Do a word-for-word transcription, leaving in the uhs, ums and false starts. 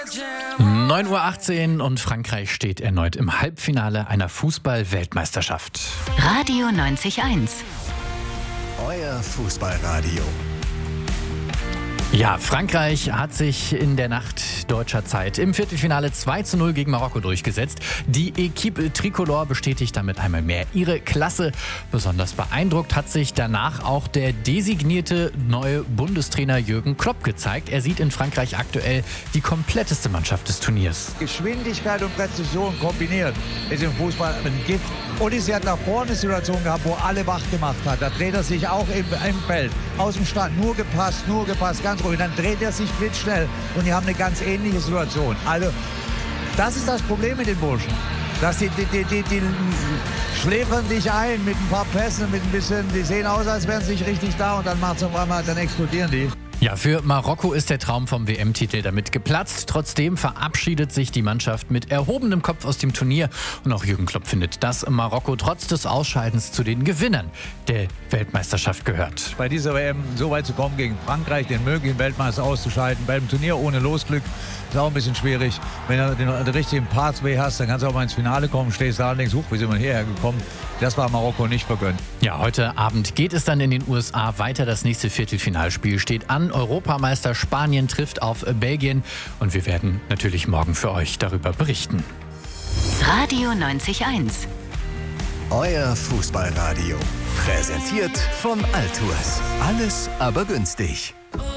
neun Uhr achtzehn und Frankreich steht erneut im Halbfinale einer Fußball-Weltmeisterschaft. Radio neunzig Komma eins. Euer Fußballradio. Ja, Frankreich hat sich in der Nacht deutscher Zeit im Viertelfinale zwei zu null gegen Marokko durchgesetzt. Die Equipe Tricolore bestätigt damit einmal mehr ihre Klasse. Besonders beeindruckt hat sich danach auch der designierte neue Bundestrainer Jürgen Klopp gezeigt. Er sieht in Frankreich aktuell die kompletteste Mannschaft des Turniers. Geschwindigkeit und Präzision kombiniert ist im Fußball ein Gift. Und sie hat nach vorne eine Situation gehabt, wo alle wach gemacht hat. Da dreht er sich auch im, im Feld, aus dem Stand, nur gepasst, nur gepasst, ganz ruhig. Dann dreht er sich blitzschnell und die haben eine ganz ähnliche Situation. Also das ist das Problem mit den Burschen. Dass die, die, die, die, die schläfern dich ein mit ein paar Pässen, mit ein bisschen, die sehen aus, als wären sie nicht richtig da und dann macht es auf einmal, dann explodieren die. Ja, für Marokko ist der Traum vom W M-Titel damit geplatzt. Trotzdem verabschiedet sich die Mannschaft mit erhobenem Kopf aus dem Turnier. Und auch Jürgen Klopp findet, dass Marokko trotz des Ausscheidens zu den Gewinnern der Weltmeisterschaft gehört. Bei dieser W M so weit zu kommen gegen Frankreich, den möglichen Weltmeister auszuscheiden, beim Turnier ohne Losglück, ist auch ein bisschen schwierig. Wenn du den, den richtigen Pathway hast, dann kannst du auch mal ins Finale kommen, stehst da und denkst, huch, wie sind wir hierher gekommen? Das war Marokko nicht vergönnt. Ja, heute Abend geht es dann in den U S A weiter. Das nächste Viertelfinalspiel steht an. Europameister Spanien trifft auf Belgien. Und wir werden natürlich morgen für euch darüber berichten. Radio neunzig Komma eins. Euer Fußballradio. Präsentiert vom Altours. Alles aber günstig.